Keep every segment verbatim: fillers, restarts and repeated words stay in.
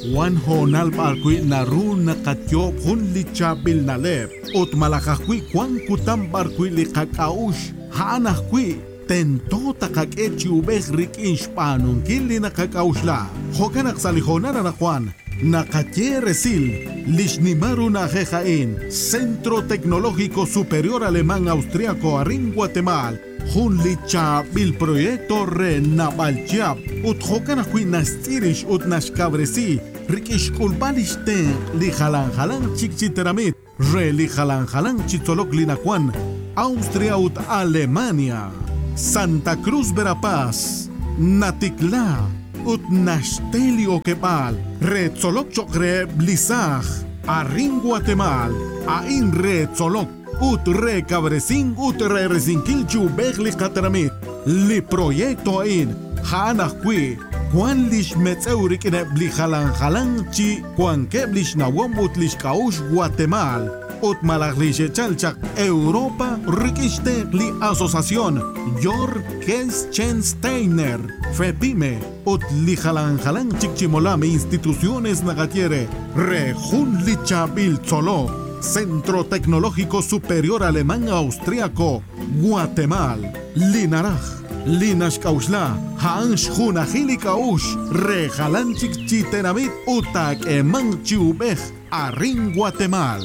Juan Honal Barkui Naru Nakatyo Hun Lichabil Nalep Ut Malakakwi Juan Kutam Barkui Likakaush Haanakwi Tento takak echi ubeh rik inshpanun kili nakakaushla Hokanak salihonara na Juan Nakatye Resil Lishnimaru na Jejain Centro Tecnológico Superior Alemán Austriaco Arin Guatemala Hun licha bil proyecto re nabalchiap ut hokanakwi nastirish ut nashkabresi rikish kulbalishten li halan halan chikchiteramit re li halan halan chitzolok linakwan Austria ut Alemania Santa Cruz Verapaz Natikla ut Nashtelio Kepal re tzolok chokre blisaj Arin Guatemala ain re tzolok ut re cabresin ut re resinquil chubegli katramit li proyecto in hanakwi Juan lish metzeurik ne bli halan halan chi Juan keblish nawom ut lish kaush Guatemala ut malaglishe chalchak Europa rikishte li asociación Jor Kenstensteiner Fepime ut li halan halan chikchimolame instituciones nagatiere re jun lichabil tzolok Centro Tecnológico Superior Alemán Austriaco, Guatemala, Linaraj, Linashkausla, Hansh Hunahili Kaush, Rejalanchik Chitenamit, Utak Eman Chiubej, Arin Guatemala.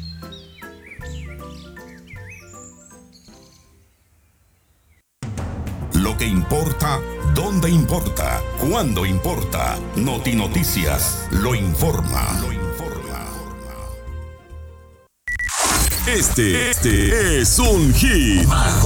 Lo que importa, dónde importa, cuándo importa. Noti Noticias lo informa. Lo informa. Este, este es un hit.